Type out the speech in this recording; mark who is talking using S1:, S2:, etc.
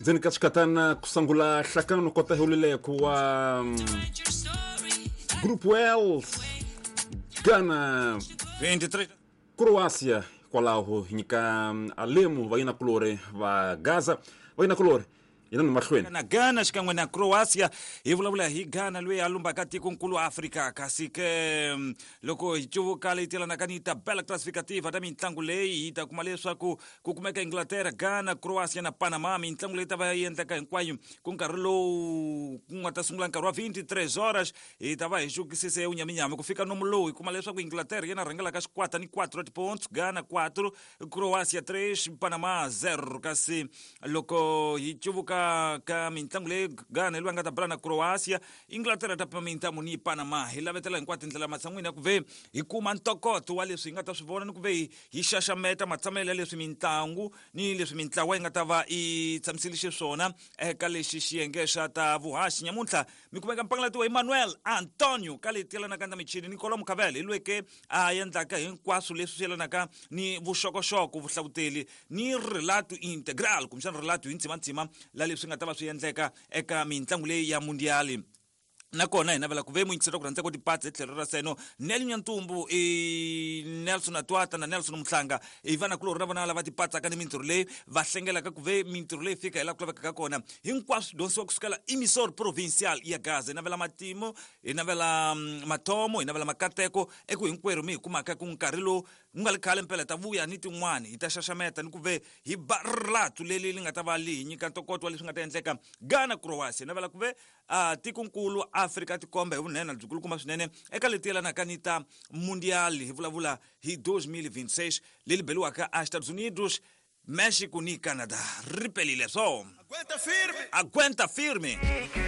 S1: zeni katikatana kusangula hlakano kota hulile kuwa Group Wales Ghana
S2: 23
S1: Croatia kwalaho hinika alemu vaina kolore va Gaza vaina kolore inani mahlweni
S2: na Ghana xikan'we na Croatia hi vulavula hi Ghana loyi a lumbaka tikonkulu Afrika kasi ke loko hi cuvuka leyi telanaka ni tabela classificativa ta mitlangu leyi hi ta kuma leswaku ku kumeka Inglaterra, Ghana, Croatia na Panama. Mitlangu leyi ta va yi endleka hinkwayo ku nkarhi lowu ku nga ta sungula nkarhi wa 23 horas hi ta va hi xukisise unyaminyama ku fika nomu lowu hi kuma leswaku Inglaterra yena rhangelaka xikwata ni 4 points, Ghana 4, Croatia 3, Panama 0. Kasi loko hi cuvuka ka mitlangu leyi Ghana lwa nga ta bala na Croatia, Inglaterra ta pa mitlangu ni Panama. Hi lavetela hinkwato ndlela matsan'wini ku ve hi kuma ntokoto wa leswi hi nga ta swi vona ni ku ve hi xaxameta matsamelo leswi mitlangu ni leswi mitlawa yi nga ta va i tshamisile xiswona eka lexi xiyenge xa ta vuhaxi. Nyamuntlha mi kumeka mpangulatiwa Emmanuel Antonio ka leyi telanaka na michini Nicola Mukavele hi lweke a endlaka hinkwaswo leswi swi yelanaka ni vuxokoxoko, vuhlavuteli ni relato integral kumxana relato hi ntsimantsima la leswi nga ta va swi endleka eka mitlangu leyi ya mundiali. Nakona hi navela ku ve muingiselo ku rhandza ku tipatsa tlhelo ra seno Neli Nyantumbu Nelson Atwata na Nelson Mhlanga vana kulori na vona lava tipatsaka ni mintirho leyi va hlengelaka ku ve mintirho leyi fika hi la ku laveka ka kona hinkwaswo dyondzisiwa kusukela emisor provincial ya Gaza. Hi navela matimo, hi navela matomo, hi navela makateko eku hinkwerhu mi hi kumaka ku nkarhi lowu nga le khale mpela ta vuya ni tin'wani hi ta xaxameta ni ku ve hi barlatu leli li nga ta va li hi nyika ntokoto wa leswi nga ta endleka Ghana Croatia. Hi navela ku ve tikonkulu Afrika tikomba hi vunene byikulukumba swinene eka leti yelanaka ni ta mundial hi vulavula hi 2026 leli beliwaka a Estados Unidos, Mexico ni Canada. Ripelile so
S3: Aguenta firme.
S2: Aguenta firme.